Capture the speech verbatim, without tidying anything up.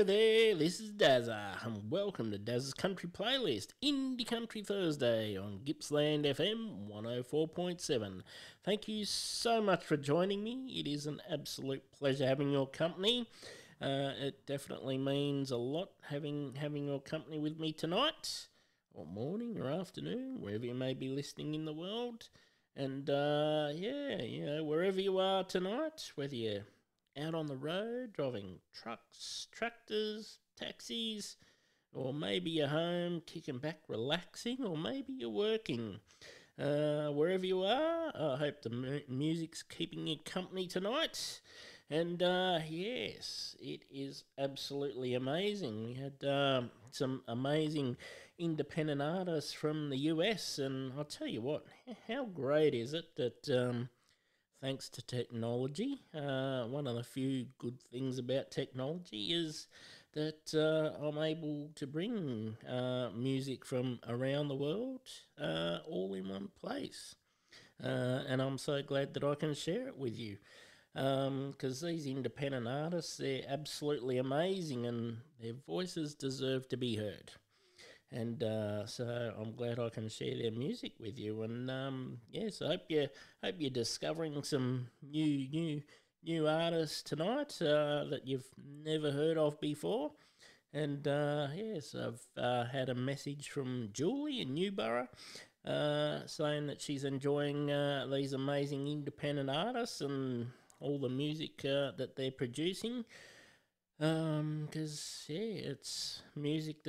there, this is Dazza, and welcome to Dazza's Country Playlist, Indie Country Thursday on Gippsland F M one oh four point seven. Thank you so much for joining me. It is an absolute pleasure having your company. Uh, it definitely means a lot having having your company with me tonight, or morning, or afternoon, wherever you may be listening in the world. And uh, yeah, you know, wherever you are tonight, whether you're out on the road, driving trucks, tractors, taxis, or maybe you're home, kicking back, relaxing, or maybe you're working. Uh, wherever you are, I hope the mu- music's keeping you company tonight. And uh, yes, it is absolutely amazing. We had um, some amazing independent artists from the U S, and I'll tell you what, how great is it that... Um, Thanks to technology, uh, one of the few good things about technology is that uh, I'm able to bring uh, music from around the world uh, all in one place. Uh, and I'm so glad that I can share it with you. Because um, these independent artists, they're absolutely amazing and their voices deserve to be heard. And uh, so I'm glad I can share their music with you. And um, yes, I hope you hope you're discovering some new new new artists tonight uh, that you've never heard of before. And uh, yes, I've uh, had a message from Julie in Newborough uh, saying that she's enjoying uh, these amazing independent artists and all the music uh, that they're producing. Um, because yeah, it's music